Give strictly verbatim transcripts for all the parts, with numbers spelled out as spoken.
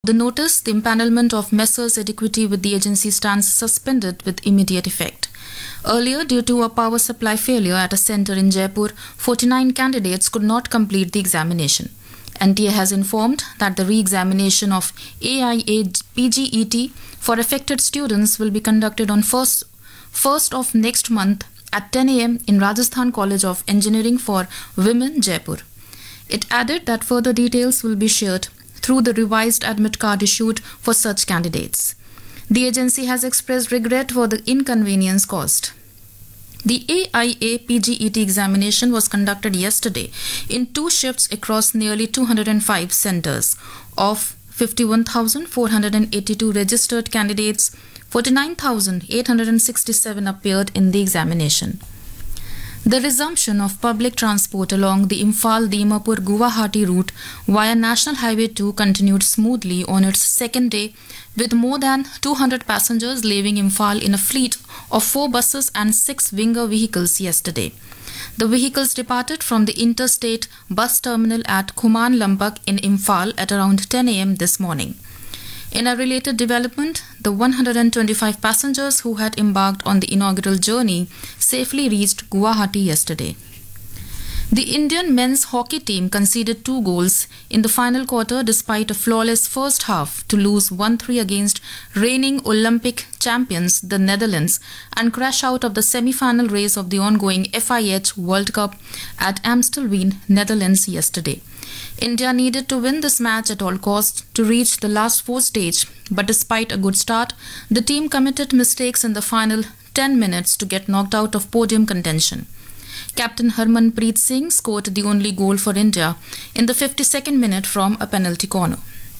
The notice, the empanelment of Messrs Adequity with the agency stands suspended with immediate effect. Earlier, due to a power supply failure at a centre in Jaipur, forty-nine candidates could not complete the examination. N T A has informed that the re-examination of A I A P G E T for affected students will be conducted on first, first of next month at ten a m in Rajasthan College of Engineering for Women, Jaipur. It added that further details will be shared through the revised admit card issued for such candidates. The agency has expressed regret for the inconvenience caused. The A I A P G E T examination was conducted yesterday in two shifts across nearly two hundred five centres. Of fifty-one thousand four hundred eighty-two registered candidates, forty-nine thousand eight hundred sixty-seven appeared in the examination. The resumption of public transport along the Imphal-Dimapur-Guwahati route via National Highway two continued smoothly on its second day, with more than two hundred passengers leaving Imphal in a fleet of four buses and six Winger vehicles yesterday. The vehicles departed from the interstate bus terminal at Khuman Lampak in Imphal at around ten a m this morning. In a related development, the one hundred twenty-five passengers who had embarked on the inaugural journey safely reached Guwahati yesterday. The Indian men's hockey team conceded two goals in the final quarter despite a flawless first half to lose one three against reigning Olympic champions, the Netherlands, and crash out of the semi-final race of the ongoing F I H World Cup at Amstelveen, Netherlands yesterday. India needed to win this match at all costs to reach the last four stage, but despite a good start, the team committed mistakes in the final ten minutes to get knocked out of podium contention. Captain Harmanpreet Singh scored the only goal for India in the fifty-second minute from a penalty corner.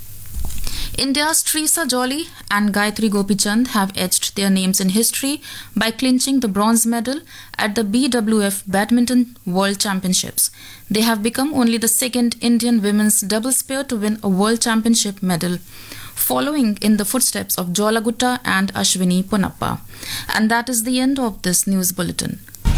India's Trisa Jolly and Gayatri Gopichand have etched their names in history by clinching the bronze medal at the B W F Badminton World Championships. They have become only the second Indian women's doubles pair to win a World Championship medal, following in the footsteps of Jola Gutta and Ashwini Ponappa. And that is the end of this news bulletin.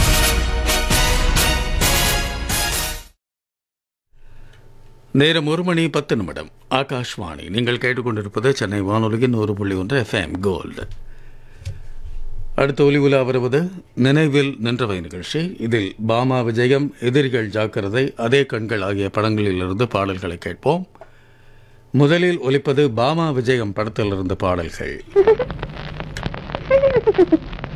நேரம் ஒரு மணி பத்து நிமிடம். ஆகாஷ்வாணி. நீங்கள் கேட்டுக்கொண்டிருப்பது சென்னை வானொலியின் ஒரு புள்ளி ஒன்று எஃப்எம் கோல்டு. அடுத்த ஒலி உலா வருவது நினைவில் நின்றவை நிகழ்ச்சி. இதில் பாமா விஜயம், எதிரிகள் ஜாக்கிரதை, அதே கண்கள் ஆகிய படங்களிலிருந்து பாடல்களை கேட்போம். முதலில் ஒலிப்பது பாமா விஜயம் படத்திலிருந்து பாடல்கள்.